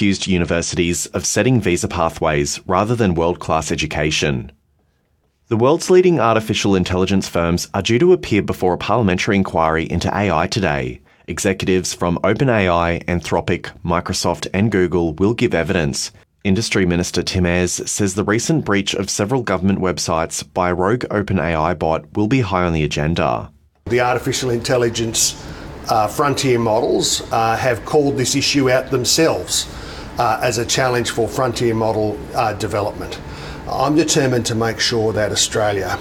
accused universities of setting visa pathways rather than world-class education. The world's leading artificial intelligence firms are due to appear before a parliamentary inquiry into AI today. Executives from OpenAI, Anthropic, Microsoft and Google will give evidence. Industry Minister Tim Ayres says the recent breach of several government websites by a rogue OpenAI bot will be high on the agenda. The artificial intelligence frontier models have called this issue out themselves as a challenge for frontier model development. I'm determined to make sure that Australia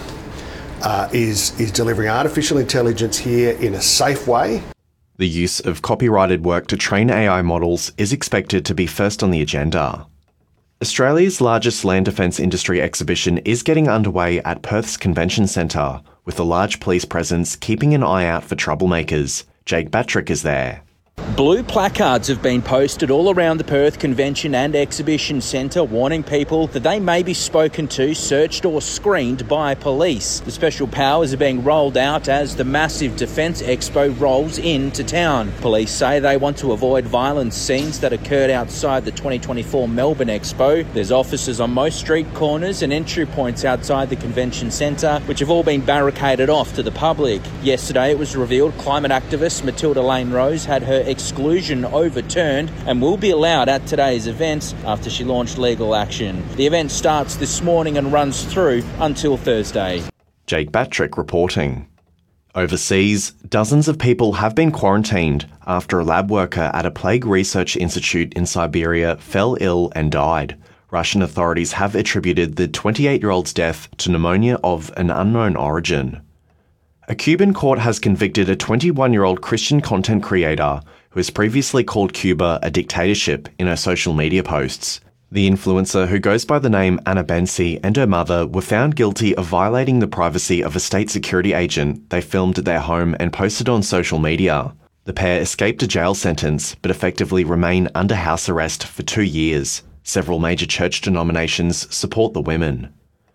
is delivering artificial intelligence here in a safe way. The use of copyrighted work to train AI models is expected to be first on the agenda. Australia's largest land defence industry exhibition is getting underway at Perth's Convention Centre, with a large police presence keeping an eye out for troublemakers. Jake Batrick is there. Blue placards have been posted all around the Perth Convention and Exhibition Centre warning people that they may be spoken to, searched or screened by police. The special powers are being rolled out as the massive Defence Expo rolls into town. Police say they want to avoid violent scenes that occurred outside the 2024 Melbourne Expo. There's officers on most street corners and entry points outside the Convention Centre, which have all been barricaded off to the public. Yesterday it was revealed climate activist Matilda Lane Rose had her exclusion overturned and will be allowed at today's event after she launched legal action. The event starts this morning and runs through until Thursday. Jake Batrick reporting. Overseas, dozens of people have been quarantined after a lab worker at a plague research institute in Siberia fell ill and died. Russian authorities have attributed the 28-year-old's death to pneumonia of an unknown origin. A Cuban court has convicted a 21-year-old Christian content creator who has previously called Cuba a dictatorship in her social media posts. The influencer, who goes by the name Anna Bensi, and her mother were found guilty of violating the privacy of a state security agent they filmed at their home and posted on social media. The pair escaped a jail sentence but effectively remain under house arrest for 2 years. Several major church denominations support the women.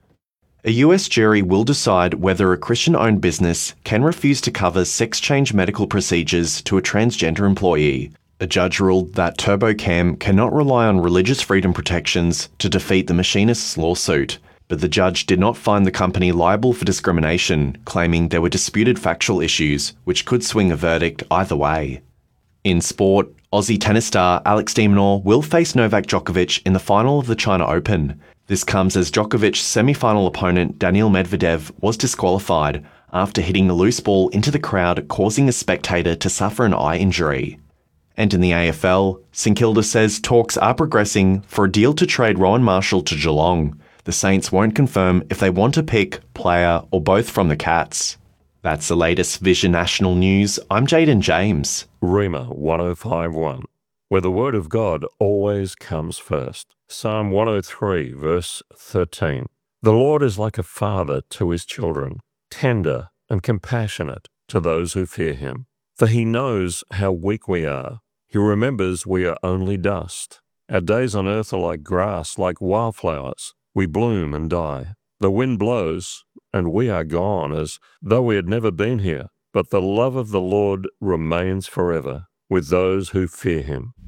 A US jury will decide whether a Christian-owned business can refuse to cover sex change medical procedures to a transgender employee. A judge ruled that TurboCam cannot rely on religious freedom protections to defeat the machinist's lawsuit, but the judge did not find the company liable for discrimination, claiming there were disputed factual issues which could swing a verdict either way. In sport, Aussie tennis star Alex de Minaur will face Novak Djokovic in the final of the China Open. This comes as Djokovic's semi-final opponent Daniil Medvedev was disqualified after hitting a loose ball into the crowd, causing a spectator to suffer an eye injury. And in the AFL, St Kilda says talks are progressing for a deal to trade Rowan Marshall to Geelong. The Saints won't confirm if they want to pick, player or both from the Cats. That's the latest Vision National News. I'm Jaden James. Rima 1051, where the word of God always comes first. Psalm 103, verse 13. The Lord is like a father to his children, tender and compassionate to those who fear him. For he knows how weak we are. He remembers we are only dust. Our days on earth are like grass, like wildflowers. We bloom and die. The wind blows, and we are gone, as though we had never been here. But the love of the Lord remains forever with those who fear him.